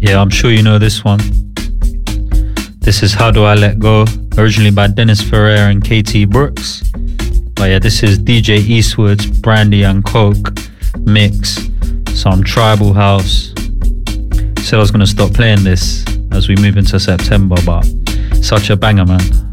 Yeah, I'm sure you know this one. This is How Do I Let Go, originally by Dennis Ferrer and KT Brooks. But yeah, this is DJ Eastwood's Brandy and Coke mix, some tribal house. Said I was going to stop playing this as we move into September, but such a banger, man.